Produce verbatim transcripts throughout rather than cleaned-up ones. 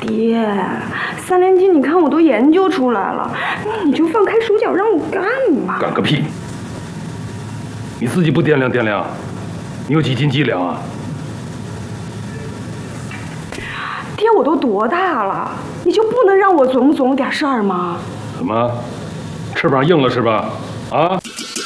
爹，三连击你看我都研究出来了，你就放开手脚让我干嘛？ 干个屁！你自己不掂量掂量，你有几斤几两啊？ 爹，我都多大了，你就不能让我琢磨琢磨点事儿吗？ 怎么，翅膀硬了是吧？啊？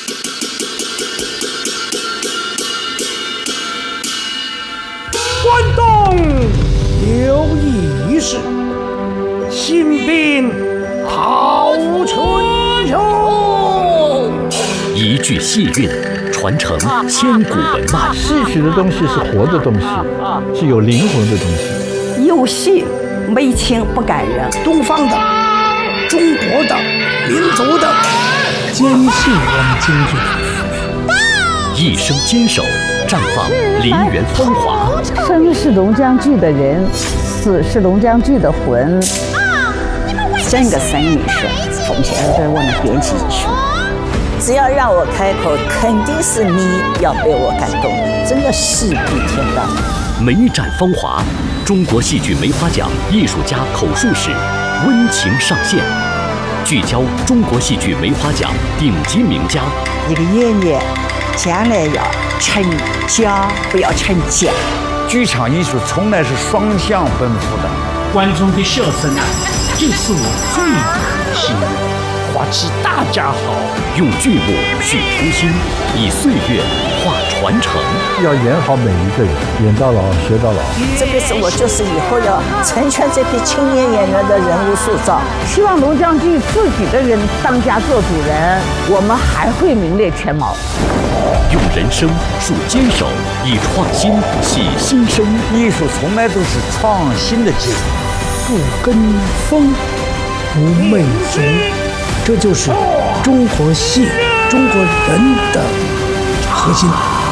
关东有义士，新兵好春秋。 一句戏韵，传承千古文脉。 戏曲的东西是活的东西，是有灵魂的东西。 有戏没情不感人。 东方的、中国的、民族的，坚信我们京剧。 一生坚守，绽放梨园风华。 生是龙江剧的人，死是龙江剧的魂。 整个生意是奉献给我们编辑艺术。只要让我开口，肯定是你要被我感动，真的戏比天大。 梅展风华，中国戏剧梅花奖艺术家口述史温情上线，聚焦中国戏剧梅花奖顶级名家。 一个演员将来要成家，不要成家。 剧场艺术从来是双向奔赴的， 观众的笑声啊，就是我最可惜的。花期大家好， 用剧目续初心，以岁月画传承。 要演好每一个人，演到老学到老。 这辈子我就是以后要成全这批青年演员的人物塑造。 希望龙江剧自己的人当家做主人，我们还会名列前茅。 用人生树坚守，以创新洗新生。 艺术从来都是创新的结果。 不跟风，不媚俗，这就是中国戏、中国人的核心。